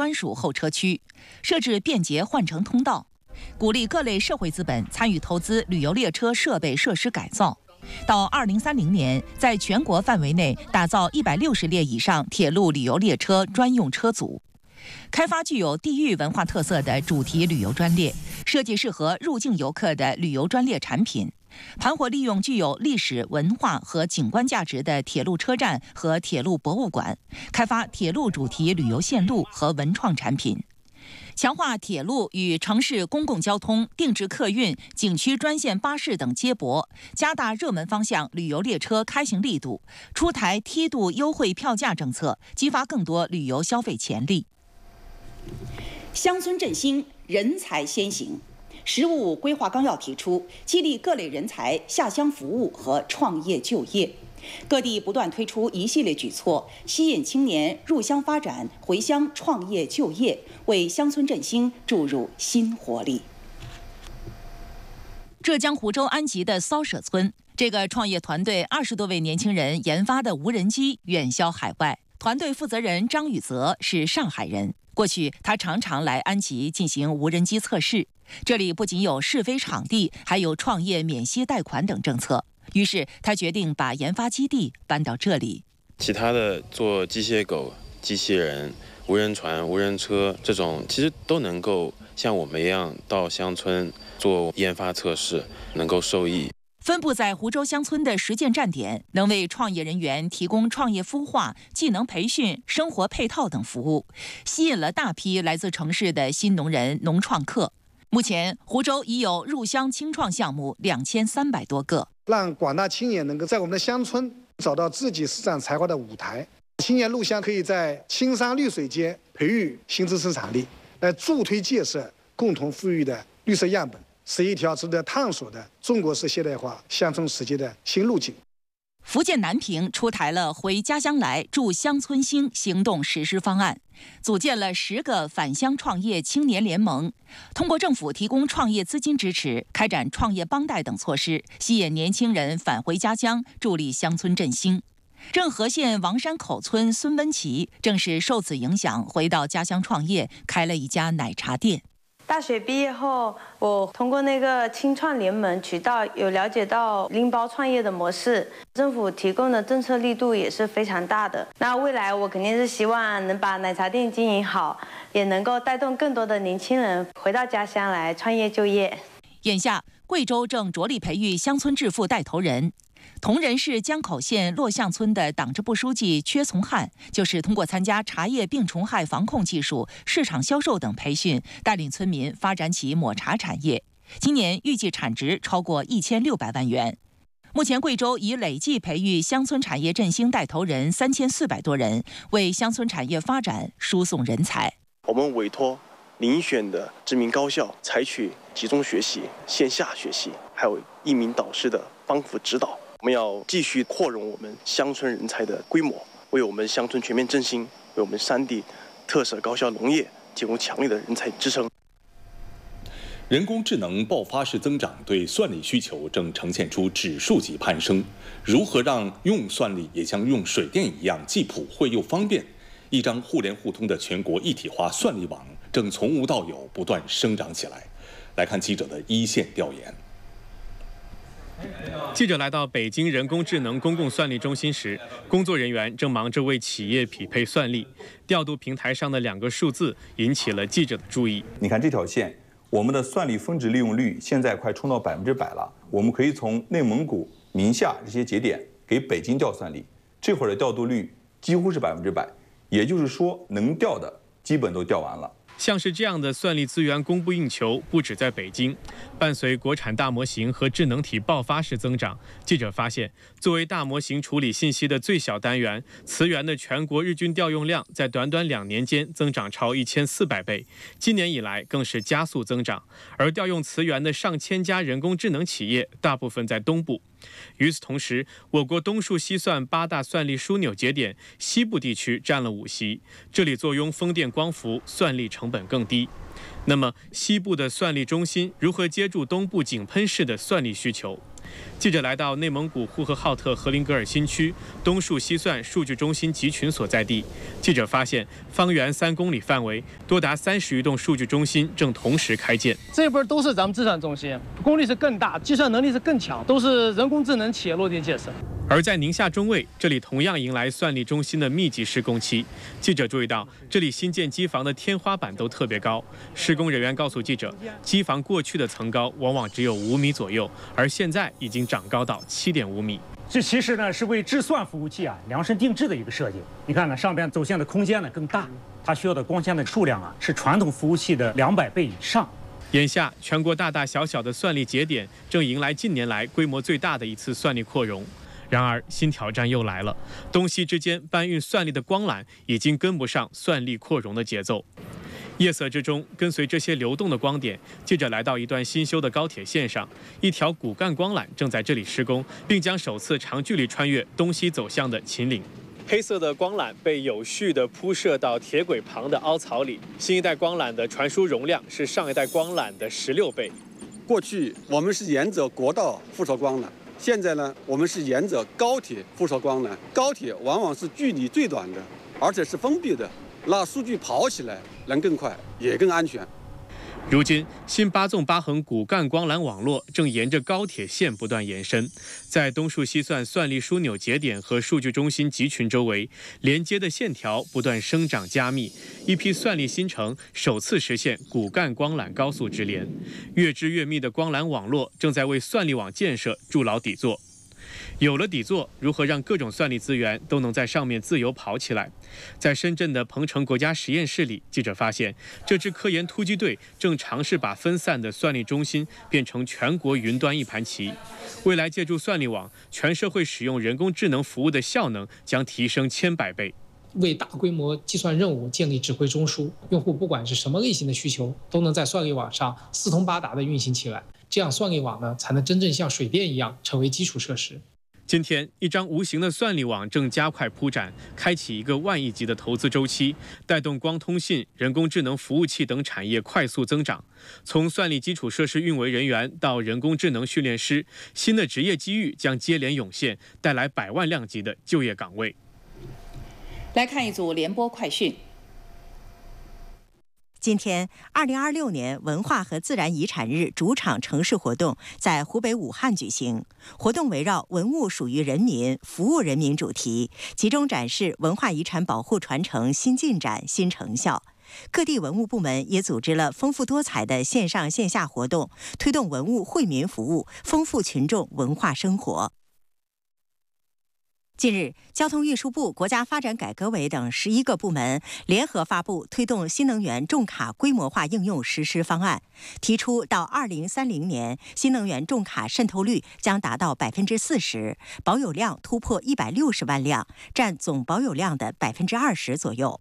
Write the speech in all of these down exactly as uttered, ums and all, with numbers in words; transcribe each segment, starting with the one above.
专属候车区，设置便捷换乘通道，鼓励各类社会资本参与投资旅游列车设备设施改造。到二零三零年，在全国范围内打造一百六十列以上铁路旅游列车专用车组，开发具有地域文化特色的主题旅游专列，设计适合入境游客的旅游专列产品，盘活利用具有历史文化和景观价值的铁路车站和铁路博物馆，开发铁路主题旅游线路和文创产品。强化铁路与城市公共交通、定制客运、景区专线巴士等接驳，加大热门方向旅游列车开行力度，出台梯度优惠票价政策，激发更多旅游消费潜力。 乡村振兴，人才先行。“十五五”规划纲要提出，激励各类人才下乡服务和创业就业。各地不断推出一系列举措，吸引青年入乡发展、回乡创业就业，为乡村振兴注入新活力。 浙江湖州安吉的骚舍村，这个创业团队二十多位年轻人研发的无人机远销海外。团队负责人张宇泽是上海人，过去他常常来安吉进行无人机测试。这里不仅有试飞场地，还有创业免息贷款等政策。于是他决定把研发基地搬到这里。 其他的做机械狗、机器人、无人船、无人车这种，其实都能够像我们一样到乡村做研发测试，能够受益。 分布在湖州乡村的实践站点，能为创业人员提供创业孵化、技能培训、生活配套等服务，吸引了大批来自城市的新农人、农创客。目前，湖州已有入乡青创项目两千三百多个， 让广大青年能够在我们的乡村找到自己施展才华的舞台。青年入乡可以在青山绿水间培育新知生产力，来助推建设共同富裕的绿色样本，是一条值得探索的中国式现代化乡村实践的新路径。 福建南平出台了回家乡来助乡村兴行动实施方案，组建了十个返乡创业青年联盟，通过政府提供创业资金支持，开展创业帮带等措施，吸引年轻人返回家乡，助力乡村振兴。任河县王山口村孙文琪正是受此影响，回到家乡创业，开了一家奶茶店。 大学毕业后，我通过那个青创联盟渠道有了解到拎包创业的模式，政府提供的政策力度也是非常大的。那未来我肯定是希望能把奶茶店经营好，也能够带动更多的年轻人回到家乡来创业就业。 眼下，贵州正着力培育乡村致富带头人。铜仁市江口县洛巷村的党支部书记薛从汉，就是通过参加茶叶病虫害防控技术、市场销售等培训，带领村民发展起抹茶产业。今年预计产值超过一千六百万元。目前，贵州已累计培育乡村产业振兴带头人三千四百多人，为乡村产业发展输送人才。 我们委托遴选的知名高校，采取集中学习、线下学习，还有一名导师的帮扶指导。我们要继续扩容我们乡村人才的规模，为我们乡村全面振兴，为我们山地特色高效农业提供强烈的人才支撑。 人工智能爆发式增长对算力需求正呈现出指数级攀升。如何让用算力也像用水电一样既普惠又方便？一张互联互通的全国一体化算力网正从无到有不断生长起来。来看记者的一线调研。 记者来到北京人工智能公共算力中心时，工作人员正忙着为企业匹配算力。调度平台上的两个数字引起了记者的注意。 你看这条线，我们的算力峰值利用率现在快冲到百分之百了。我们可以从内蒙古、宁夏这些节点给北京调算力，这会儿的调度率几乎是百分之百，也就是说能调的基本都调完了。 像是这样的算力资源供不应求，不止在北京。伴随国产大模型和智能体爆发式增长，记者发现，作为大模型处理信息的最小单元，磁源的全国日均调用量在短短两年间增长超一千四百倍，今年以来更是加速增长。而调用磁源的上千家人工智能企业，大部分在东部。与此同时，我国东数西算八大算力枢纽节点，西部地区占了五席，这里坐拥风电光伏，算力成本更低。那么，西部的算力中心如何接住东部井喷式的算力需求？ 记者来到内蒙古呼和浩特和林格尔新区东树西算数据中心集群所在地，记者发现，方圆三公里范围多达三十余栋数据中心正同时开建。 这边都是咱们计算中心，功率是更大，计算能力是更强，都是人工智能企业落地建设。 而在宁夏中卫，这里同样迎来算力中心的密集施工期。记者注意到，这里新建机房的天花板都特别高。施工人员告诉记者，机房过去的层高往往只有五米左右，而现在已经长高到七点五米。 这其实呢是为智算服务器啊量身定制的一个设计。你看呢，上边走线的空间呢更大，它需要的光纤的数量啊是传统服务器的两百倍以上。 眼下，全国大大小小的算力节点正迎来近年来规模最大的一次算力扩容。然而，新挑战又来了。东西之间搬运算力的光缆已经跟不上算力扩容的节奏。夜色之中，跟随这些流动的光点，记者来到一段新修的高铁线上，一条骨干光缆正在这里施工，并将首次长距离穿越东西走向的秦岭。黑色的光缆被有序地铺设到铁轨旁的凹槽里。新一代光缆的传输容量是上一代光缆的十六倍。 过去我们是沿着国道附设光缆。现在呢，我们是沿着高铁附设光缆，高铁往往是距离最短的，而且是封闭的，那数据跑起来能更快，也更安全。 如今，新八纵八横骨干光缆网络正沿着高铁线不断延伸，在东数西算算力枢纽节点和数据中心集群周围，连接的线条不断生长加密，一批算力新城首次实现骨干光缆高速直连，越织越密的光缆网络正在为算力网建设筑牢底座。有了底座，如何让各种算力资源都能在上面自由跑起来？在深圳的鹏城国家实验室里，记者发现，这支科研突击队正尝试把分散的算力中心变成全国云端一盘棋。未来借助算力网，全社会使用人工智能服务的效能将提升千百倍。 为大规模计算任务建立指挥中枢，用户不管是什么类型的需求，都能在算力网上四通八达地运行起来。这样，算力网呢才能真正像水电一样成为基础设施。 今天，一张无形的算力网正加快铺展，开启一个万亿级的投资周期，带动光通信、人工智能服务器等产业快速增长。从算力基础设施运维人员到人工智能训练师，新的职业机遇将接连涌现，带来百万量级的就业岗位。 来看一组联播快讯。 今天，二零二六年文化和自然遗产日主场城市活动在湖北武汉举行。活动围绕“文物属于人民，服务人民”主题，集中展示文化遗产保护传承新进展、新成效。各地文物部门也组织了丰富多彩的线上线下活动，推动文物惠民服务，丰富群众文化生活。近日，交通运输部、国家发展改革委等十一个部门联合发布推动新能源重卡规模化应用实施方案，提出到二零三零年，新能源重卡渗透率将达到百分之四十，保有量突破一百六十万辆，占总保有量的百分之二十左右。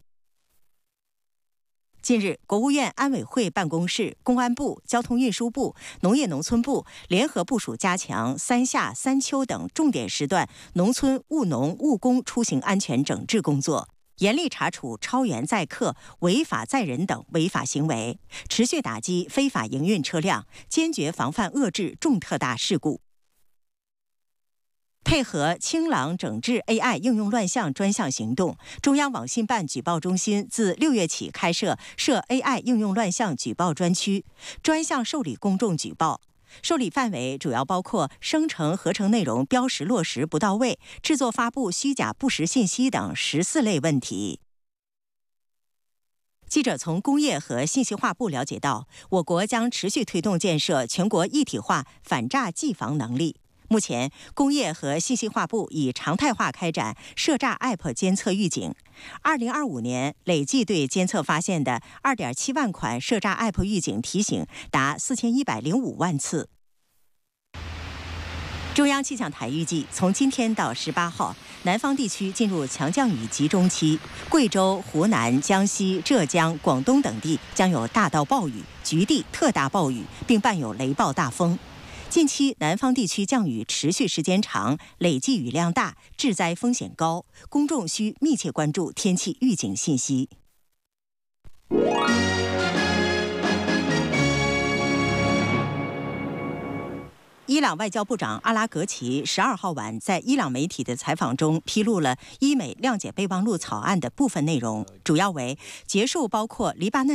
近日，国务院安委会办公室、公安部、交通运输部、农业农村部联合部署加强三夏、三秋等重点时段农村务农务工出行安全整治工作，严厉查处超员载客、违法载人等违法行为，持续打击非法营运车辆，坚决防范遏制重特大事故。配合清朗整治 A I 应用乱象专项行动，中央网信办举报中心自六月起开设涉 A I 应用乱象举报专区，专项受理公众举报。受理范围主要包括生成合成内容标识落实不到位、制作发布虚假不实信息等十四类问题。记者从工业和信息化部了解到，我国将持续推动建设全国一体化反诈技防能力。目前，工业和信息化部已常态化开展涉诈 App 监测预警。二零二五年累计对监测发现的二点七万款涉诈 App 预警提醒达四千一百零五万次。中央气象台预计，从今天到十八号，南方地区进入强降雨集中期，贵州、湖南、江西、浙江、广东等地将有大到暴雨、局地特大暴雨，并伴有雷暴大风。近期南方地区降雨持续时间长，累计雨量大，致灾风险高，公众需密切关注天气预警信息。一伊朗外交部长阿拉格齐十二号晚在伊朗媒体的采访中披露了伊美谅解备忘录草案的部分内容，主要为结束包括黎巴嫩